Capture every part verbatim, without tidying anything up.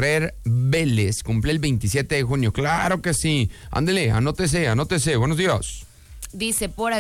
Ferrer Vélez, cumple el veintisiete de junio. Claro que sí. Ándele, anótese, anótese. Buenos días. Dice por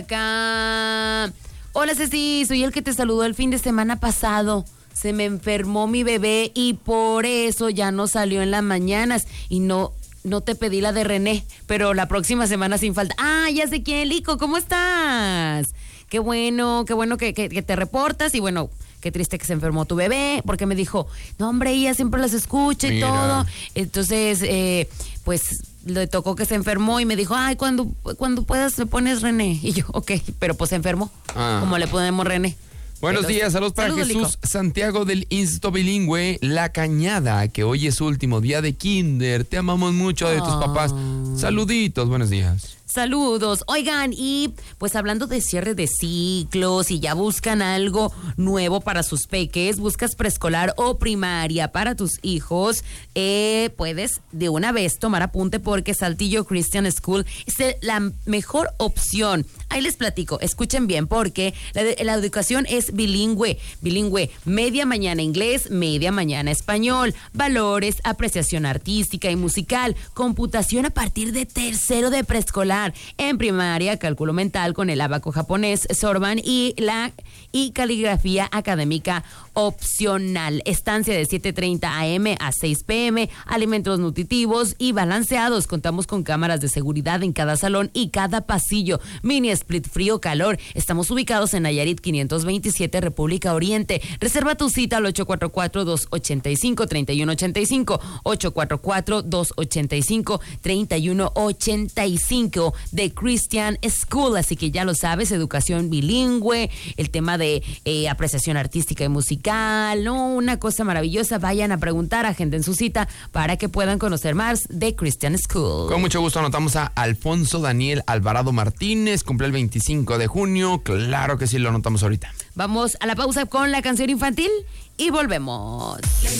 acá: hola Ceci, soy el que te saludó el fin de semana pasado. Se me enfermó mi bebé y por eso ya no salió en las mañanas y no... No te pedí la de René, pero la próxima semana sin falta. Ah, ya sé quién, Lico, ¿cómo estás? Qué bueno, qué bueno que, que, que te reportas y bueno, qué triste que se enfermó tu bebé, porque me dijo, no hombre, ella siempre las escucha y Mira. todo. Entonces, eh, pues le tocó que se enfermó y me dijo, ay, cuando, cuando puedas le pones René. Y yo, ok, pero pues se enfermó. Ah. ¿Cómo le ponemos René? Buenos Entonces, días, saludos para saludos, Jesús Lico. Santiago del Instituto Bilingüe La Cañada, que hoy es su último día de kinder. Te amamos mucho de tus oh. papás. Saluditos, buenos días. Saludos. Oigan, y pues hablando de cierre de ciclos y ya buscan algo nuevo para sus peques, buscas preescolar o primaria para tus hijos, eh, puedes de una vez tomar apunte porque Saltillo Christian School es la mejor opción. Ahí les platico, escuchen bien porque la, la educación es bilingüe, bilingüe, media mañana inglés, media mañana español, valores, apreciación artística y musical, computación a partir de tercero de preescolar. En primaria, cálculo mental con el abaco japonés, sorban y la y caligrafía académica opcional. Estancia de siete treinta a eme a seis pe eme, alimentos nutritivos y balanceados. Contamos con cámaras de seguridad en cada salón y cada pasillo. Mini split frío calor. Estamos ubicados en Nayarit quinientos veintisiete, República Oriente. Reserva tu cita al ocho cuatro cuatro, dos ocho cinco, tres uno ocho cinco, ocho cuatro cuatro, dos ocho cinco, tres uno ocho cinco de Christian School. Así que ya lo sabes, educación bilingüe, el tema de eh, apreciación artística y musical, ¿no? Una cosa maravillosa. Vayan a preguntar, agenden su cita para que puedan conocer más de Christian School. Con mucho gusto anotamos a Alfonso Daniel Alvarado Martínez, cumple el veinticinco de junio. Claro que sí, lo anotamos ahorita. Vamos a la pausa con la canción infantil y volvemos.